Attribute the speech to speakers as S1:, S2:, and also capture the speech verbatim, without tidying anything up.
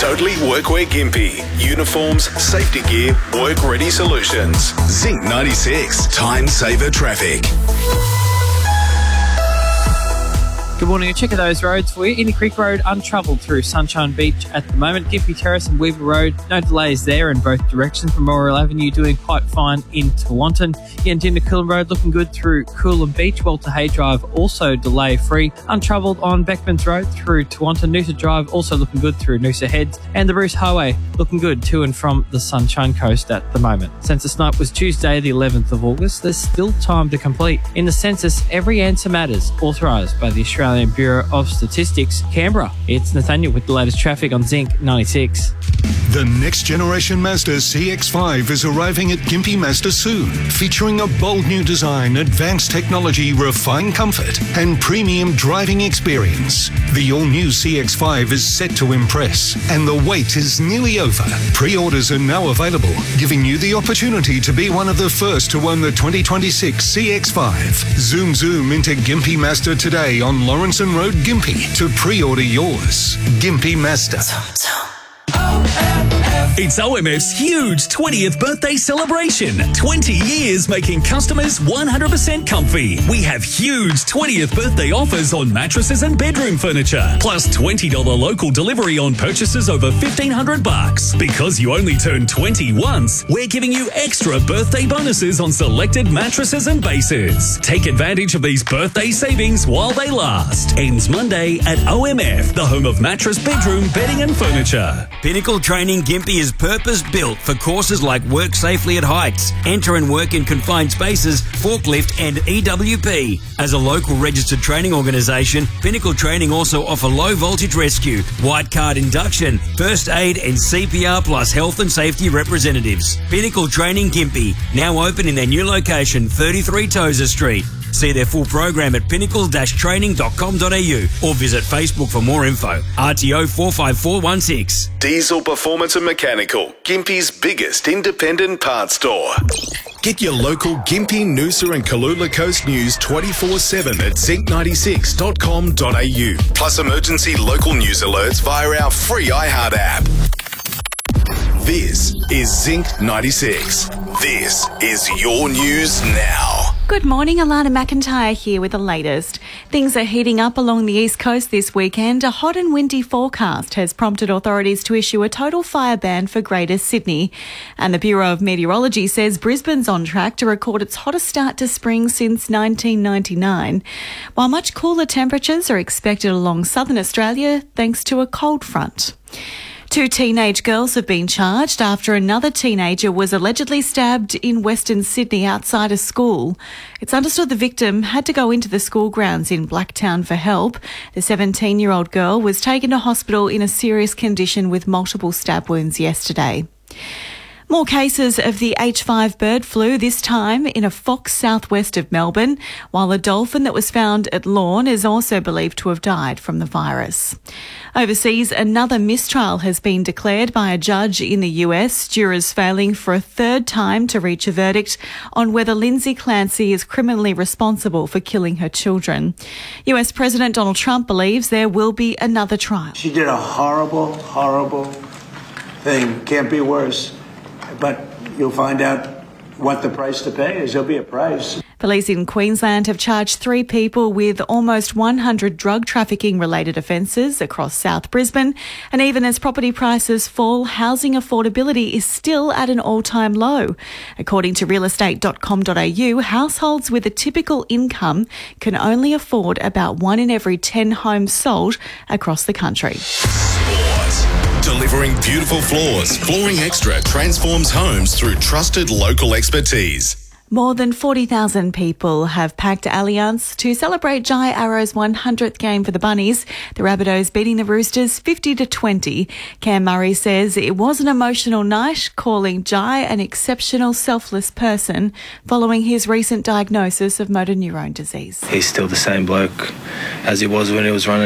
S1: Totally Workwear Gympie. Uniforms, safety gear, work-ready solutions. Zinc ninety-six. Time saver traffic.
S2: Good morning. A check of those roads for you. Indy Creek Road untravelled through Sunshine Beach at the moment. Gympie Terrace and Weaver Road, no delays there in both directions. Memorial Avenue doing quite fine in Tewantin. Yandina Coolum Road looking good through Coolum Beach. Walter Hay Drive also delay free. Untravelled on Beckmans Road through Tewantin. Noosa Drive also looking good through Noosa Heads. And the Bruce Highway looking good to and from the Sunshine Coast at the moment. Census night was Tuesday the eleventh of August. There's still time to complete. In the census, every answer matters. Authorised by the Australian Bureau of Statistics, Canberra. It's Nathaniel with the latest traffic on Zinc ninety-six.
S3: The next generation Mazda C X five is arriving at Gympie Mazda soon, featuring a bold new design, advanced technology, refined comfort, and premium driving experience. The all-new C X five is set to impress, and the wait is nearly over. Pre-orders are now available, giving you the opportunity to be one of the first to own the twenty twenty-six C X five. Zoom zoom into Gympie Mazda today on Lawrenson Road, Gympie, to pre-order yours. Gympie Mazda.
S4: It's O M F's huge twentieth birthday celebration. twenty years making customers one hundred percent comfy. We have huge twentieth birthday offers on mattresses and bedroom furniture, plus twenty dollars local delivery on purchases over fifteen hundred bucks. Because you only turn twenty once, we're giving you extra birthday bonuses on selected mattresses and bases. Take advantage of these birthday savings while they last. Ends Monday at O M F, the home of mattress, bedroom, bedding and furniture.
S5: Pinnacle Training Gympie is purpose-built for courses like Work Safely at Heights, Enter and Work in Confined Spaces, Forklift and E W P. As a local registered training organisation, Pinnacle Training also offer low voltage rescue, white card induction, first aid and C P R plus health and safety representatives. Pinnacle Training Gympie, now open in their new location, thirty-three Tozer Street. See their full program at pinnacle dash training dot com dot a u or visit Facebook for more info. R T O four five four one six.
S1: Diesel Performance and Mechanical, Gympie's biggest independent parts store. Get your local Gympie, Noosa and Kalula Coast news twenty-four seven at zinc ninety-six dot com dot a u. Plus emergency local news alerts via our free iHeart app. This is Zinc ninety-six. This is your news now.
S6: Good morning, Alana McIntyre here with the latest. Things are heating up along the east coast this weekend. A hot and windy forecast has prompted authorities to issue a total fire ban for Greater Sydney. And the Bureau of Meteorology says Brisbane's on track to record its hottest start to spring since nineteen ninety-nine, while much cooler temperatures are expected along southern Australia thanks to a cold front. Two teenage girls have been charged after another teenager was allegedly stabbed in Western Sydney outside a school. It's understood the victim had to go into the school grounds in Blacktown for help. The seventeen-year-old girl was taken to hospital in a serious condition with multiple stab wounds yesterday. More cases of the H five bird flu, this time in a fox southwest of Melbourne, while a dolphin that was found at Lorne is also believed to have died from the virus. Overseas, another mistrial has been declared by a judge in the U S, jurors failing for a third time to reach a verdict on whether Lindsay Clancy is criminally responsible for killing her children. U S President Donald Trump believes there will be another trial.
S7: She did a horrible, horrible thing. Can't be worse. But you'll find out what the price to pay is. There'll be a price.
S6: Police in Queensland have charged three people with almost one hundred drug trafficking related offences across South Brisbane. And even as property prices fall, housing affordability is still at an all-time low. According to real estate dot com dot a u, households with a typical income can only afford about one in every ten homes sold across the country.
S1: Delivering beautiful floors, Flooring Extra transforms homes through trusted local expertise.
S6: More than forty thousand people have packed Allianz to celebrate Jai Arrow's one hundredth game for the Bunnies, the Rabbitohs beating the Roosters fifty to twenty. Cam Murray says it was an emotional night, calling Jai an exceptional, selfless person following his recent diagnosis of motor neurone disease.
S8: He's still the same bloke as he was when he was running